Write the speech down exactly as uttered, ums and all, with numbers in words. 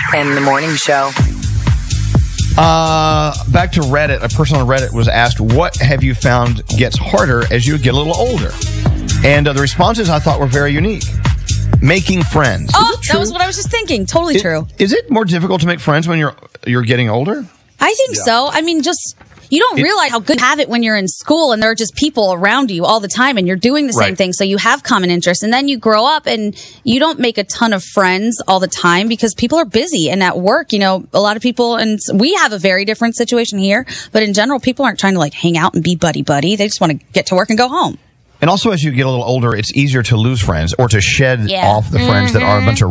in the morning show. Uh, back to Reddit. A person on Reddit was asked, what have you found gets harder as you get a little older? And uh, the responses I thought were very unique. Making friends. Oh, that was what I was just thinking. Totally it, true. Is it more difficult to make friends when you're you're getting older? I think yeah. so. I mean, just... You don't it, realize how good you have it when you're in school and there are just people around you all the time and you're doing the same right. thing. So you have common interests. And then you grow up and you don't make a ton of friends all the time because people are busy. And at work, you know, a lot of people, and we have a very different situation here. But in general, people aren't trying to like hang out and be buddy-buddy. They just want to get to work and go home. And also, as you get a little older, it's easier to lose friends or to shed yeah. off the mm-hmm. friends that are a bunch of